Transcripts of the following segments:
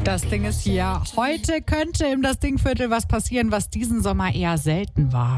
Das Ding ist hier. Heute könnte im Das Dingviertel was passieren, was diesen Sommer eher selten war.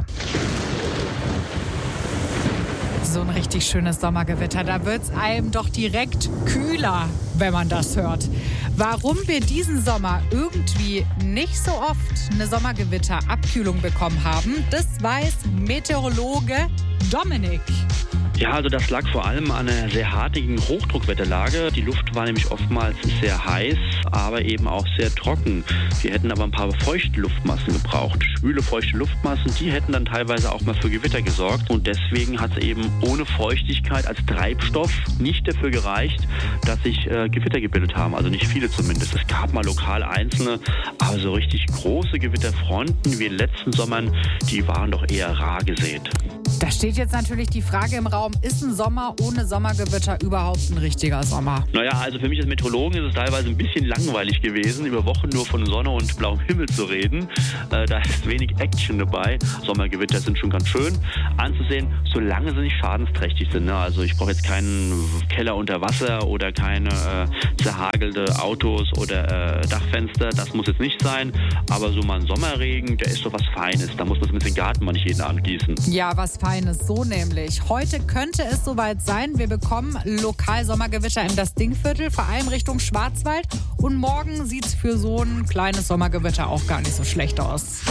So ein richtig schönes Sommergewitter, da wird's einem doch direkt kühler, wenn man das hört. Warum wir diesen Sommer irgendwie nicht so oft eine Sommergewitterabkühlung bekommen haben, das weiß Meteorologe Dominik. Ja, also das lag vor allem an einer sehr hartnäckigen Hochdruckwetterlage. Die Luft war nämlich oftmals sehr heiß, aber eben auch sehr trocken. Wir hätten aber ein paar feuchte Luftmassen gebraucht. Schwüle, feuchte Luftmassen, die hätten dann teilweise auch mal für Gewitter gesorgt. Und deswegen hat es eben ohne Feuchtigkeit als Treibstoff nicht dafür gereicht, dass sich Gewitter gebildet haben. Also nicht viele zumindest. Es gab mal lokal einzelne, aber so richtig große Gewitterfronten wie in den letzten Sommern, die waren doch eher rar gesät. Da steht jetzt natürlich die Frage im Raum, ist ein Sommer ohne Sommergewitter überhaupt ein richtiger Sommer? Naja, also für mich als Meteorologen ist es teilweise ein bisschen langweilig gewesen, über Wochen nur von Sonne und blauem Himmel zu reden. Da ist wenig Action dabei. Sommergewitter sind schon ganz schön anzusehen, solange sie nicht schadensträchtig sind. Also ich brauche jetzt keinen Keller unter Wasser oder keine zerhagelte Autos oder Dachfenster. Das muss jetzt nicht sein. Aber so mal ein Sommerregen, der ist so was Feines. Da muss man zumindest den Garten mal nicht jeden Abend gießen. Ja, was Feines, so nämlich. Heute könnte es soweit sein. Wir bekommen lokal Sommergewitter im Das Dingviertel, vor allem Richtung Schwarzwald. Und morgen sieht es für so ein kleines Sommergewitter auch gar nicht so schlecht aus.